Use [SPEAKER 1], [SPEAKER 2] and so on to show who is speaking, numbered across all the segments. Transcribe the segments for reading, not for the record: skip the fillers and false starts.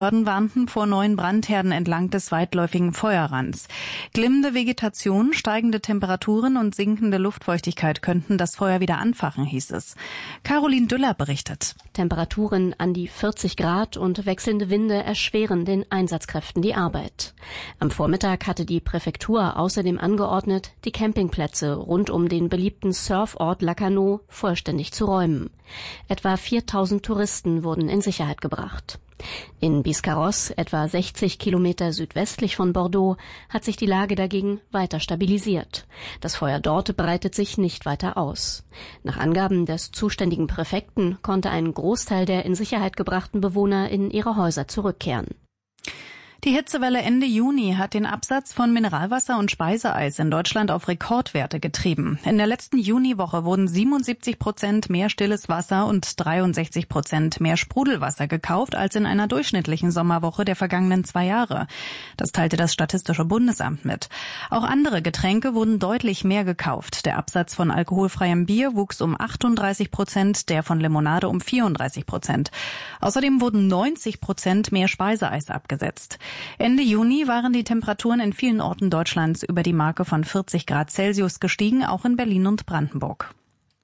[SPEAKER 1] Behörden warnten vor neuen Brandherden entlang des weitläufigen Feuerrands. Glimmende Vegetation, steigende Temperaturen und sinkende Luftfeuchtigkeit könnten das Feuer wieder anfachen, hieß es. Caroline Düller berichtet.
[SPEAKER 2] Temperaturen an die 40 Grad und wechselnde Winde erschweren den Einsatzkräften die Arbeit. Am Vormittag hatte die Präfektur außerdem angeordnet, die Campingplätze rund um den beliebten Surfort Lacanau vollständig zu räumen. Etwa 4.000 Touristen wurden in Sicherheit gebracht. In Biscarrosse, etwa 60 Kilometer südwestlich von Bordeaux, hat sich die Lage dagegen weiter stabilisiert. Das Feuer dort breitet sich nicht weiter aus. Nach Angaben des zuständigen Präfekten konnte ein Großteil der in Sicherheit gebrachten Bewohner in ihre Häuser zurückkehren.
[SPEAKER 1] Die Hitzewelle Ende Juni hat den Absatz von Mineralwasser und Speiseeis in Deutschland auf Rekordwerte getrieben. In der letzten Juniwoche wurden 77% mehr stilles Wasser und 63% mehr Sprudelwasser gekauft als in einer durchschnittlichen Sommerwoche der vergangenen 2 Jahre. Das teilte das Statistische Bundesamt mit. Auch andere Getränke wurden deutlich mehr gekauft. Der Absatz von alkoholfreiem Bier wuchs um 38%, der von Limonade um 34%. Außerdem wurden 90% mehr Speiseeis abgesetzt. Ende Juni waren die Temperaturen in vielen Orten Deutschlands über die Marke von 40 Grad Celsius gestiegen, auch in Berlin und Brandenburg.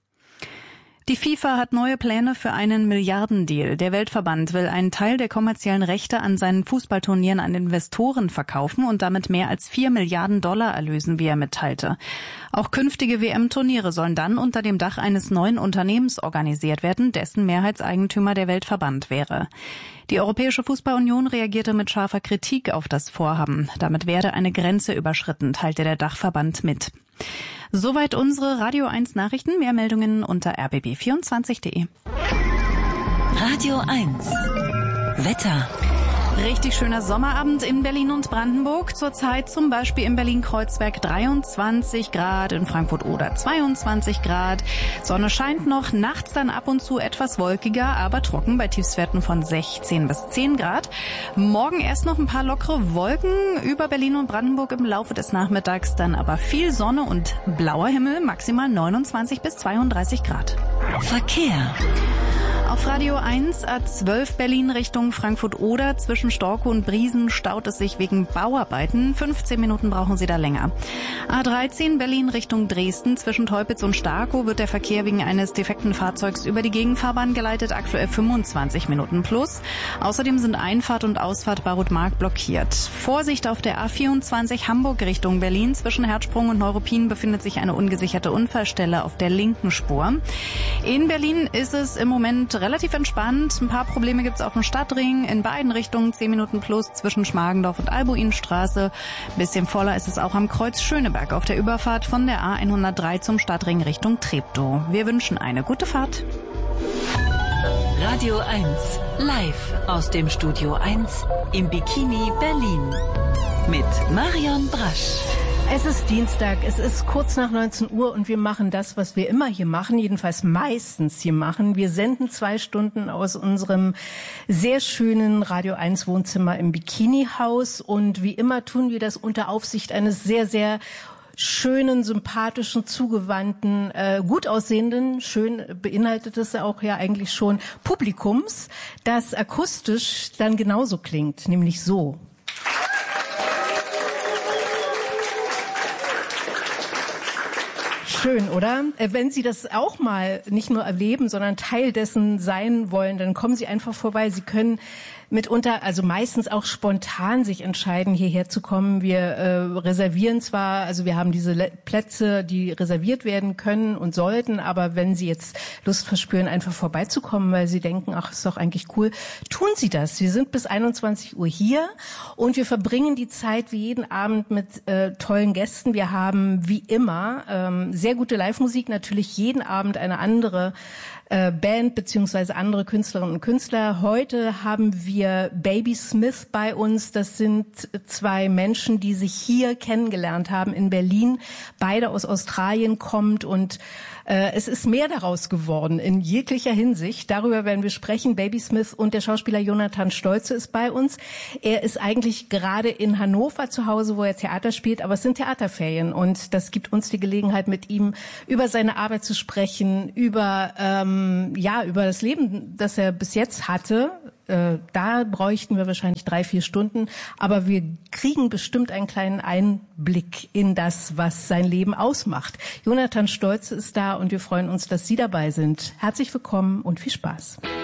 [SPEAKER 1] Die FIFA hat neue Pläne für einen Milliardendeal. Der Weltverband will einen Teil der kommerziellen Rechte an seinen Fußballturnieren an Investoren verkaufen und damit mehr als $4 Milliarden erlösen, wie er mitteilte. Auch künftige WM-Turniere sollen dann unter dem Dach eines neuen Unternehmens organisiert werden, dessen Mehrheitseigentümer der Weltverband wäre. Die Europäische Fußballunion reagierte mit scharfer Kritik auf das Vorhaben. Damit werde eine Grenze überschritten, teilte der Dachverband mit. Soweit unsere Radio 1 Nachrichten. Mehr Meldungen unter rbb24.de.
[SPEAKER 3] Radio 1 Wetter.
[SPEAKER 1] Richtig schöner Sommerabend in Berlin und Brandenburg. Zurzeit zum Beispiel in Berlin-Kreuzberg 23 Grad, in Frankfurt-Oder 22 Grad. Sonne scheint noch, nachts dann ab und zu etwas wolkiger, aber trocken bei Tiefstwerten von 16 bis 10 Grad. Morgen erst noch ein paar lockere Wolken über Berlin und Brandenburg im Laufe des Nachmittags, dann aber viel Sonne und blauer Himmel, maximal 29 bis 32 Grad.
[SPEAKER 3] Verkehr.
[SPEAKER 1] Auf Radio 1 A12 Berlin Richtung Frankfurt-Oder zwischen Storkow und Briesen staut es sich wegen Bauarbeiten. 15 Minuten brauchen Sie da länger. A13 Berlin Richtung Dresden zwischen Teupitz und Starkow wird der Verkehr wegen eines defekten Fahrzeugs über die Gegenfahrbahn geleitet. Aktuell 25 Minuten plus. Außerdem sind Einfahrt und Ausfahrt Barutmark blockiert. Vorsicht auf der A24 Hamburg Richtung Berlin. Zwischen Herzsprung und Neuruppin befindet sich eine ungesicherte Unfallstelle auf der linken Spur. In Berlin ist es im Moment relativ entspannt. Ein paar Probleme gibt's auf dem Stadtring. In beiden Richtungen 10 Minuten plus zwischen Schmargendorf und Albuinstraße. Bisschen voller ist es auch am Kreuz Schöneberg auf der Überfahrt von der A103 zum Stadtring Richtung Treptow. Wir wünschen eine gute Fahrt.
[SPEAKER 3] Radio 1 live aus dem Studio 1 im Bikini Berlin mit Marion Brasch.
[SPEAKER 4] Es ist Dienstag, es ist kurz nach 19 Uhr und wir machen das, was wir immer hier machen, jedenfalls meistens hier machen. Wir senden 2 Stunden aus unserem sehr schönen Radio 1 Wohnzimmer im Bikini-Haus und wie immer tun wir das unter Aufsicht eines sehr, sehr schönen, sympathischen, zugewandten, gut aussehenden, schön beinhaltet es auch ja eigentlich schon, Publikums, das akustisch dann genauso klingt, nämlich so. Schön, oder? Wenn Sie das auch mal nicht nur erleben, sondern Teil dessen sein wollen, dann kommen Sie einfach vorbei. Sie können mitunter, also meistens auch spontan sich entscheiden, hierher zu kommen. Wir reservieren zwar, also wir haben diese Plätze, die reserviert werden können und sollten, aber wenn Sie jetzt Lust verspüren, einfach vorbeizukommen, weil Sie denken, ach, ist doch eigentlich cool, tun Sie das. Wir sind bis 21 Uhr hier und wir verbringen die Zeit wie jeden Abend mit tollen Gästen. Wir haben wie immer sehr gute Live-Musik, natürlich jeden Abend eine andere Band beziehungsweise andere Künstlerinnen und Künstler. Heute haben wir Baby Smith bei uns. Das sind 2 Menschen, die sich hier kennengelernt haben in Berlin. Beide aus Australien kommt und es ist mehr daraus geworden in jeglicher Hinsicht. Darüber werden wir sprechen. Baby Smith und der Schauspieler Jonathan Stolze ist bei uns. Er ist eigentlich gerade in Hannover zu Hause, wo er Theater spielt, aber es sind Theaterferien und das gibt uns die Gelegenheit, mit ihm über seine Arbeit zu sprechen, über das Leben, das er bis jetzt hatte. Da bräuchten wir wahrscheinlich 3-4 Stunden, aber wir kriegen bestimmt einen kleinen Einblick in das, was sein Leben ausmacht. Jonathan Stolze ist da und wir freuen uns, dass Sie dabei sind. Herzlich willkommen und viel Spaß.